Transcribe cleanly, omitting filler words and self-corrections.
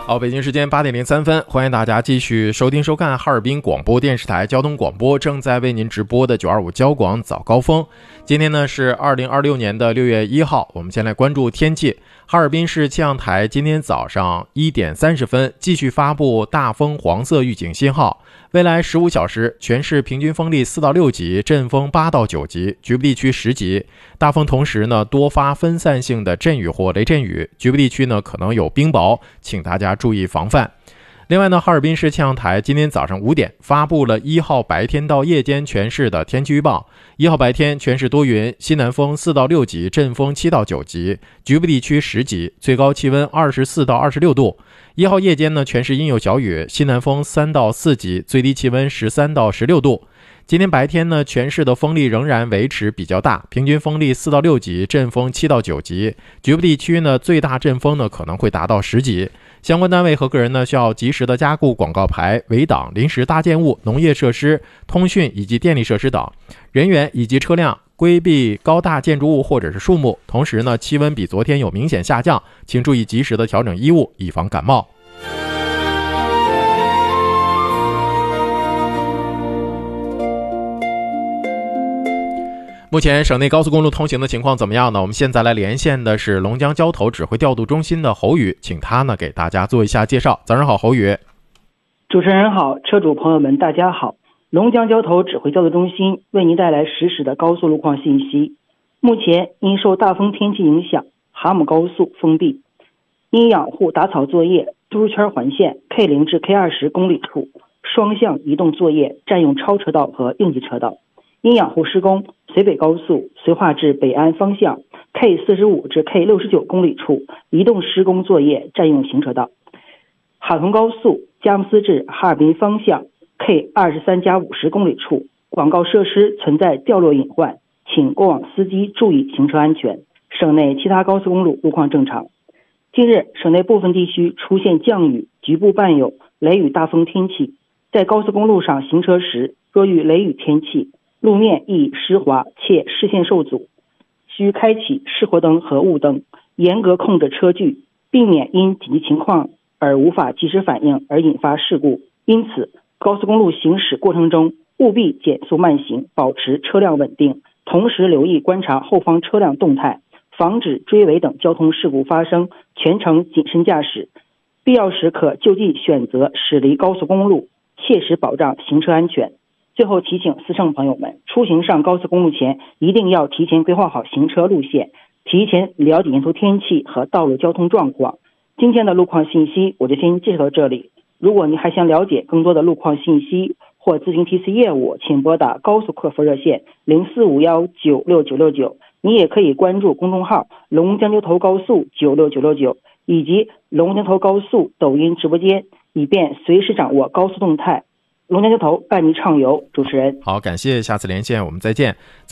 好，北京时间8:03，欢迎大家继续收听收看哈尔滨广播电视台交通广播正在为您直播的925交广早高峰。今天呢是2026年的6月1号，我们先来关注天气。哈尔滨市气象台今天早上1点30分继续发布大风黄色预警信号，未来15小时全市平均风力4到6级，阵风8到9级，局部地区10级。大风同时呢多发分散性的阵雨或雷阵雨，局部地区呢可能有冰雹，请大家注意防范。另外呢，哈尔滨市气象台今天早上5点发布了1号白天到夜间全市的天气预报。1号白天全市多云，西南风4到6级，阵风7到9级，局部地区10级，最高气温24到26度。1号夜间呢，全市阴有小雨，西南风3到4级，最低气温13到16度。今天白天呢，全市的风力仍然维持比较大，平均风力4到6级，阵风7到9级，局部地区呢最大阵风呢可能会达到10级。相关单位和个人呢需要及时的加固广告牌、围挡、临时搭建物、农业设施、通讯以及电力设施等，人员以及车辆规避高大建筑物或者是树木。同时呢，气温比昨天有明显下降，请注意及时的调整衣物，以防感冒。目前省内高速公路通行的情况怎么样呢？我们现在来连线的是龙江交投指挥调度中心的侯宇，请他呢给大家做一下介绍。早上好，侯宇。 主持人好，车主朋友们大家好。龙江交投指挥调度中心为您带来实时的高速路况信息。目前因受大风天气影响，哈姆高速封闭，因养护打草作业，嘟噜圈环线 K0 至 K20 公里处双向移动作业占用超车道和应急车道。因养护施工，绥北高速绥化至北安方向 K45 至 K69 公里处移动施工作业占用行车道。哈通高速佳木斯至哈尔滨方向 K23+50 公里处广告设施存在掉落隐患，请过往司机注意行车安全。省内其他高速公路路况正常。近日，省内部分地区出现降雨，局部伴有雷雨大风天气，在高速公路上行车时，若遇雷雨天气，路面易湿滑且视线受阻，需开启示活灯和雾灯，严格控制车距，避免因紧急情况而无法及时反应而引发事故。因此，高速公路行驶过程中务必减速慢行，保持车辆稳定，同时留意观察后方车辆动态，防止追尾等交通事故发生，全程谨慎驾驶，必要时可就近选择驶离高速公路，切实保障行车安全。最后提醒司乘朋友们，出行上高速公路前一定要提前规划好行车路线，提前了解沿途天气和道路交通状况。今天的路况信息我就先介绍到这里，如果您还想了解更多的路况信息或咨询 TC 业务，请拨打高速客服热线0451969669，你也可以关注公众号龙江交投高速96969以及龙江交投高速抖音直播间，以便随时掌握高速动态。龙江交投伴你畅游。主持人好，感谢，下次连线我们再见。